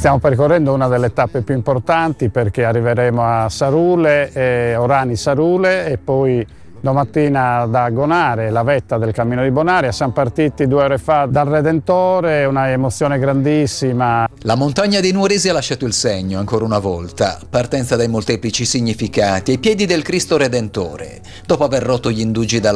Stiamo percorrendo una delle tappe più importanti perché arriveremo a Sarule, Orani Sarule e poi domattina da Gonare, la vetta del Cammino di Bonaria. Siamo partiti 2 ore fa dal Redentore, una emozione grandissima. La montagna dei Nuoresi ha lasciato il segno ancora una volta, partenza dai molteplici significati ai piedi del Cristo Redentore, dopo aver rotto gli indugi dalla